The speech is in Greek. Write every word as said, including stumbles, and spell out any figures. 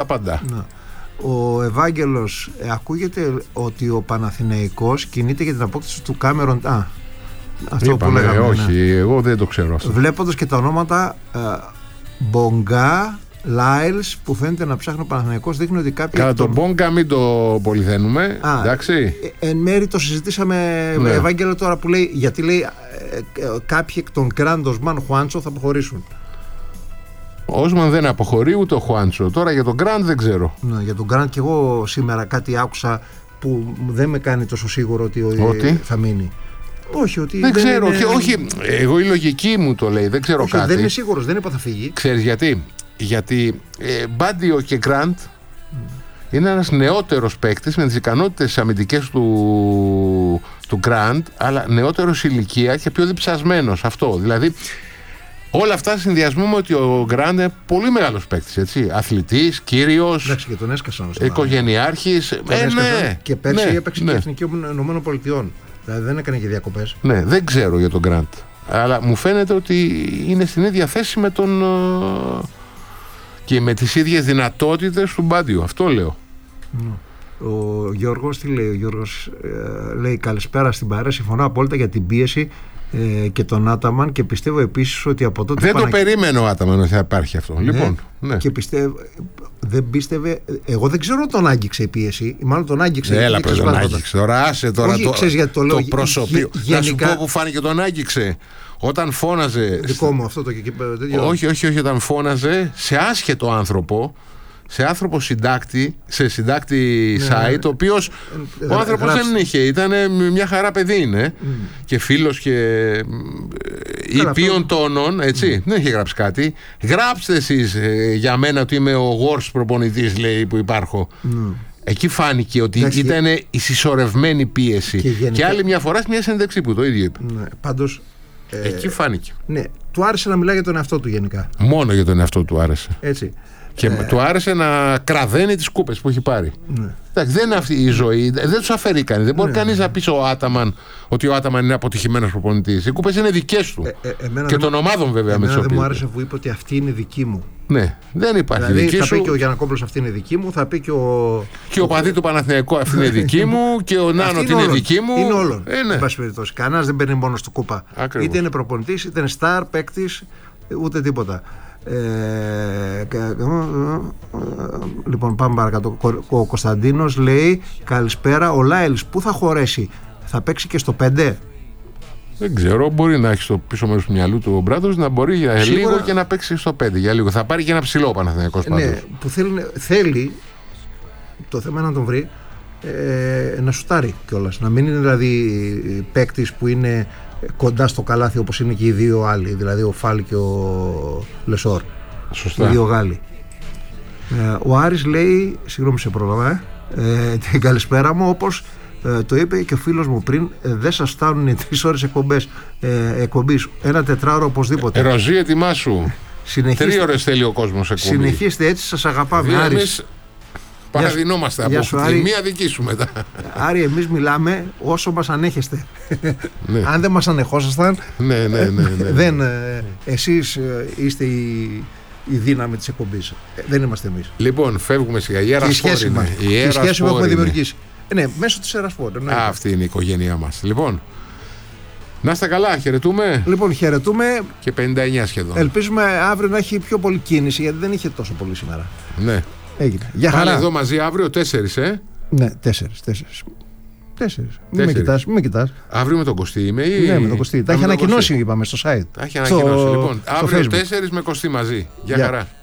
απαντά. Να. Ο Ευάγγελος, ε, ακούγεται ότι ο Παναθηναϊκός κινείται για την απόκτηση του Κάμερον. Α, αυτό Είπαμε, που λέγαμε. όχι, ναι. εγώ δεν το ξέρω αυτό. Βλέποντας και τα ονόματα ε, Μπονγκά, Λάιλς που φαίνεται να ψάχνει ο Παναθηναϊκός, δείχνει ότι κάποιοι. Κατά τον Μπόγκα μην το πολυθαίνουμε. Α, εντάξει. Ε, εν μέρη το συζητήσαμε, ναι. Ευάγγελο, τώρα που λέει, γιατί λέει ε, ε, κάποιοι εκ των Γκράντος Μαν Χουάντσο θα αποχωρήσουν. Ο Όσμαν δεν αποχωρεί, ούτε ο Χουάντσο. Τώρα για τον Γκραντ δεν ξέρω. Ναι, για τον Γκραντ και εγώ σήμερα κάτι άκουσα που δεν με κάνει τόσο σίγουρο ότι, ότι? θα μείνει. Όχι, ότι δεν, δεν ξέρω. είναι... Και όχι, εγώ η λογική μου το λέει, δεν ξέρω όχι, κάτι. Δεν είμαι σίγουρος, δεν είπα θα φύγει. Ξέρεις γιατί? Γιατί ε, Μπάντιο και Γκραντ mm. είναι ένας νεότερος παίκτης με τις ικανότητες αμυντικές του, του Γκραντ, αλλά νεότερος ηλικία και πιο διψασμένος. Αυτό. Δηλαδή, όλα αυτά συνδυασμού με ότι ο Γκραντ είναι πολύ μεγάλος παίκτης, έτσι. Αθλητής, κύριος. Εντάξει, και τον έσκασαν. Οικογενειάρχης. Ε, ναι, και πέρσι ναι, έπαιξε ναι. και Εθνική Ηνωμένων Πολιτειών. Δηλαδή δεν έκανε και διακοπές. Ναι, δεν ξέρω για τον Γκραντ. Αλλά μου φαίνεται ότι είναι στην ίδια θέση με τον. Και με τις ίδιες δυνατότητες του Μπάντιο. Αυτό λέω. Mm. Ο Γιώργος, τι λέει ο Γιώργος, ε, λέει καλησπέρα στην παρέα. Συμφωνώ απόλυτα για την πίεση ε, και τον Άταμαν και πιστεύω επίσης ότι από τότε. Δεν το Παναγ... περίμενε ο Άταμαν ότι θα υπάρχει αυτό. Ναι, λοιπόν, ναι. Και πιστεύω, δεν πίστευε. Εγώ δεν ξέρω αν τον άγγιξε η πίεση. Μάλλον τον άγγιξε. Έλα, πες τον άγγιξε. Τώρα άσε τώρα. Όχι, το, ξέρεις, γιατί το, λέω, το προσωπείο. Γε, γενικά... Να σου πω που φάνηκε τον άγγιξε. Όταν φώναζε. Δικό μου αυτό το και όχι, όχι, όχι, όταν φώναζε σε άσχετο άνθρωπο, σε άνθρωπο συντάκτη, σε συντάκτη ναι, site, ο οποίος ε, ο άνθρωπος γράψτε. Δεν είχε, ήταν μια χαρά παιδί είναι mm. και φίλος και υπείων τόνων, έτσι, mm. δεν είχε γράψει κάτι. Γράψτε εσείς ε, για μένα ότι είμαι ο worst προπονητής, λέει, που υπάρχω. Mm. Εκεί φάνηκε ότι Άχι. ήταν η συσσωρευμένη πίεση. Και, γενικά... και άλλη μια φορά μια συνέντευξη που το ίδιο είπε. Ναι, πάντως εκεί ε, φάνηκε. Ναι, του άρεσε να μιλάει για τον εαυτό του γενικά. Μόνο για τον εαυτό του άρεσε. Έτσι. Και ε, του άρεσε να κραδένει τις κούπες που έχει πάρει. Ναι. Εντάξει, δεν είναι αυτή η ζωή. Δεν τους αφαιρεί κανείς. Δεν μπορεί ναι, κανείς ναι. να πει ο Άταμαν ότι ο Άταμαν είναι αποτυχημένος προπονητής. Οι κούπες είναι δικές του. Ε, ε, και των ομάδων βέβαια με τις οποίες. Δεν μου άρεσε που είπε ότι αυτή είναι δική μου. Ναι, δεν υπάρχει δηλαδή, δική θα σου. πει και ο Γιαννακόπουλος αυτή είναι δική μου, θα πει και ο. Και ο παδί του Παναθηναϊκού αυτή είναι δική μου, και ο Νάνο είναι, είναι δική μου. Είναι όλων. Ε, ναι. Εν πάση περιπτώσει. Κανένας δεν παίρνει μόνο του κούπα. Ακριβώς. Είτε είναι προπονητής, είτε είναι star, παίκτης, ούτε τίποτα. Ε, λοιπόν, πάμε παρακάτω. Ο Κωνσταντίνος λέει καλησπέρα. Ο Λάιλς πού θα χωρέσει, θα παίξει και στο πέντε? Δεν ξέρω, μπορεί να έχει στο πίσω μέρος του μυαλού του ο Μπράδος να μπορεί για Σίγουρα... λίγο και να παίξει στο πέντε. Για λίγο. Θα πάρει και ένα ψηλό Παναθηναϊκός πάντως. Ναι, που θέλει, θέλει το θέμα να τον βρει ε, να σουτάρει κιόλας. Να μην είναι δηλαδή παίκτης που είναι κοντά στο καλάθι όπως είναι και οι δύο άλλοι. Δηλαδή ο Φάλ και ο Λεσόρ. Σωστά. Οι δύο Γάλλοι. Ε, ο Άρης λέει, συγγνώμη σε πρόλαβα, ε, την καλησπέρα μου, όπως Ε, το είπε και ο φίλος μου πριν, ε, δεν σας φτάνουν οι τρεις ώρες εκπομπές, ε, εκπομπής, ένα τετράωρο οπωσδήποτε. Ε, Ροζή, ετοιμάσου. Τρεις ώρες θέλει ο κόσμος εκπομπή. Συνεχίστε έτσι, σας αγαπάμε. Άρης, παραδεινόμαστε από αυτή τη μία δική σου μετά. Άρη, εμείς μιλάμε όσο μας ανέχεστε. Ναι. Αν δεν μας ανεχόσασταν, ναι, ναι, ναι, ναι, ναι. δεν, ε, εσείς ε, είστε η, η δύναμη της εκπομπής. Ε, δεν είμαστε εμείς. Λοιπόν, φεύγουμε σιγά. Η σχέση είναι. μας. Η, η σχέση που έχουμε δημιουργήσει. Ναι, μέσω της Ερασπόρ. Α, αυτή είναι η οικογένειά μας. Λοιπόν, να είστε καλά, χαιρετούμε. Λοιπόν, χαιρετούμε. Και πενήντα εννιά σχεδόν. Ελπίζουμε αύριο να έχει πιο πολύ κίνηση, γιατί δεν είχε τόσο πολύ σήμερα. Ναι. Έγινε. Για χαρά. Πάλι εδώ μαζί αύριο, τέσσερις, ε. Ναι, τέσσερις, τέσσερις. Τέσσερις. Μην με κοιτάς, μην με κοιτάς. Αύριο με τον Κωστή είμαι ή... Ναι, με τον Κωστή. Τα έχει ανακοινώσει, είπαμε, στο site. Τα έχει ανακοινώσει, στο... λοιπόν. Στο αύριο Facebook. τέσσερις με Κωστή μαζί. Γεια χαρά.